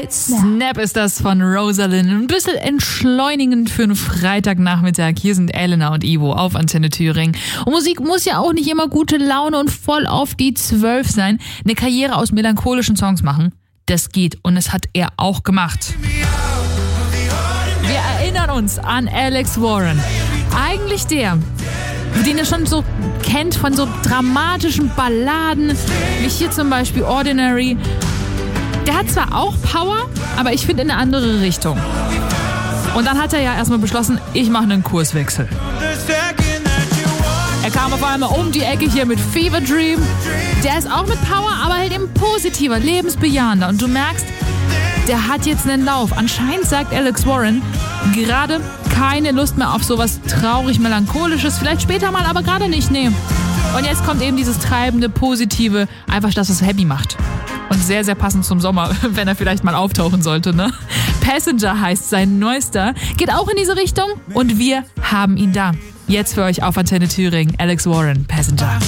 Snap ist das von Rosalind. Ein bisschen entschleunigend für einen Freitagnachmittag. Hier sind Elena und Ivo auf Antenne Thüringen. Und Musik muss ja auch nicht immer gute Laune und voll auf die 12 sein. Eine Karriere aus melancholischen Songs machen, das geht. Und das hat er auch gemacht. Wir erinnern uns an Alex Warren. Eigentlich der, den ihr schon so kennt von so dramatischen Balladen, wie hier zum Beispiel Ordinary. Der hat zwar auch Power, aber ich finde in eine andere Richtung. Und dann hat er ja erstmal beschlossen, ich mache einen Kurswechsel. Er kam auf einmal um die Ecke hier mit Fever Dream. Der ist auch mit Power, aber halt eben positiver, lebensbejahender. Und du merkst, der hat jetzt einen Lauf. Anscheinend sagt Alex Warren gerade keine Lust mehr auf sowas traurig-melancholisches. Vielleicht später mal, aber gerade nicht, nee. Und jetzt kommt eben dieses treibende, positive, einfach, dass es happy macht. Und sehr, sehr passend zum Sommer, wenn er vielleicht mal auftauchen sollte, ne? Passenger heißt sein neuester, geht auch in diese Richtung und wir haben ihn da. Jetzt für euch auf Antenne Thüringen, Alex Warren, Passenger.